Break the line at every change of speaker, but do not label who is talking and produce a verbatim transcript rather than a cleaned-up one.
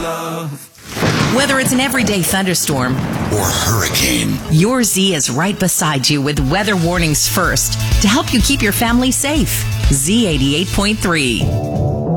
love.
Whether it's an everyday thunderstorm
or hurricane,
your Z is right beside you with weather warnings first to help you keep your family safe. Z eighty-eight point three.